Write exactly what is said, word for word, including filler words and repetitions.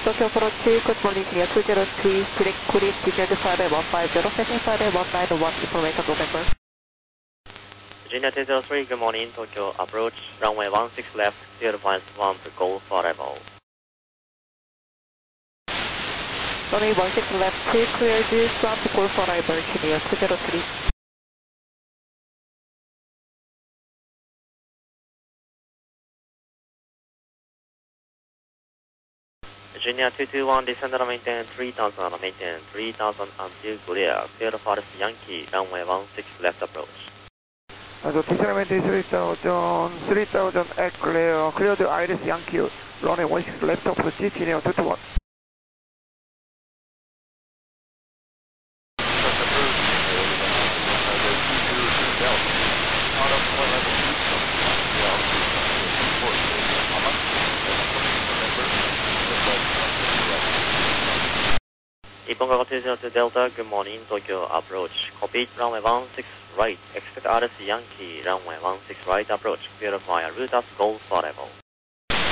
Tokyo approach, good morning, clear two zero three, direct query, T Z five one five zero, setting five one nine one, information November. Virginia two zero three, good morning, Tokyo approach, runway one six left, zero five one for Golf for arrival. Runway one six left, cleared, swap Golf for arrival, clear two zero three. Virginia two two one, descend and maintain three thousand, maintain three thousand until clear, Sierra Forest Yankee, runway one six left approach. Also, descend and maintain three thousand, three thousand at clear, clear the Iris Yankee, runway one six left approach, G T Neo two two one. Iponga two zero two Delta, good morning, Tokyo approach. Copy, runway one six right, expect R S Yankee, runway one six right approach, verify route as Golf for arrival.